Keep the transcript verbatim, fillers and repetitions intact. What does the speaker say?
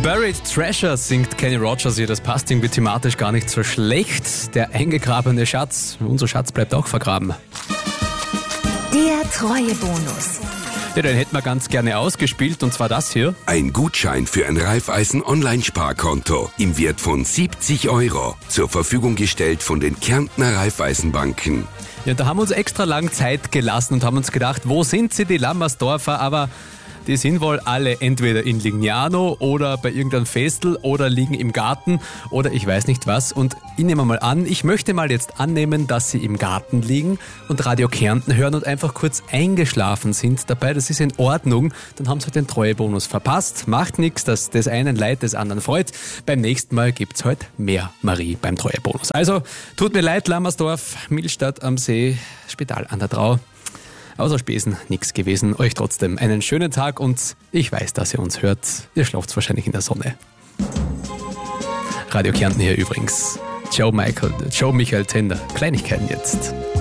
Buried Treasure singt Kenny Rogers hier. Das passt irgendwie thematisch gar nicht so schlecht. Der eingegrabene Schatz. Unser Schatz bleibt auch vergraben. Der Treuebonus. Ja, den hätten wir ganz gerne ausgespielt, und zwar das hier. Ein Gutschein für ein Raiffeisen-Online-Sparkonto im Wert von siebzig Euro. Zur Verfügung gestellt von den Kärntner Raiffeisenbanken. Ja, da haben wir uns extra lang Zeit gelassen und haben uns gedacht, wo sind sie, die Lammersdorfer? Aber die sind wohl alle entweder in Lignano oder bei irgendeinem Festel oder liegen im Garten oder ich weiß nicht was. Und ich nehme mal an, ich möchte mal jetzt annehmen, dass sie im Garten liegen und Radio Kärnten hören und einfach kurz eingeschlafen sind dabei. Das ist in Ordnung. Dann haben sie halt den Treuebonus verpasst. Macht nichts, dass des einen leid, des anderen freut. Beim nächsten Mal gibt's halt mehr Marie beim Treuebonus. Also, tut mir leid, Lammersdorf, Millstatt am See, Spital an der Drau. Außer Spesen nichts gewesen. Euch trotzdem einen schönen Tag und ich weiß, dass ihr uns hört. Ihr schlaft wahrscheinlich in der Sonne. Radio Kärnten hier übrigens. Joe Michael, Joe Michael Tender. Kleinigkeiten jetzt.